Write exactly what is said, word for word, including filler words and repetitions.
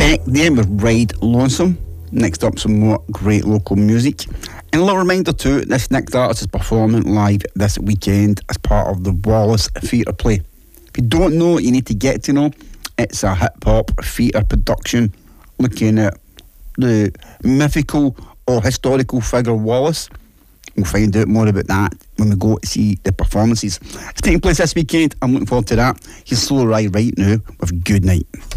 Beck there with Ride Lonesome. Next up, some more great local music. And a little reminder too, this next artist is performing live this weekend as part of the Wallace Theatre Play. If you don't know, you need to get to know. It's a hip-hop theatre production looking at the mythical or historical figure Wallace. We'll find out more about that when we go to see the performances. It's taking place this weekend. I'm looking forward to that. Here's Slow Ride right now with Good Night.